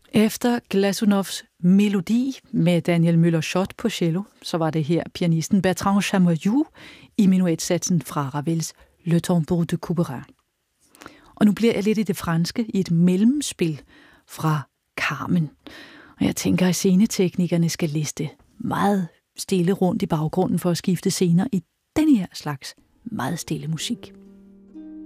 Efter Glasunovs melodi med Daniel Müller-Schott på cello, så var det her pianisten Bertrand Chamoyou i menuetsatsen fra Ravels Le Tombeau de Couperin. Og nu bliver jeg lidt i det franske i et mellemspil fra Carmen. Og jeg tænker, at sceneteknikerne skal liste meget stille rundt i baggrunden for at skifte scener i den her slags meget stille musik.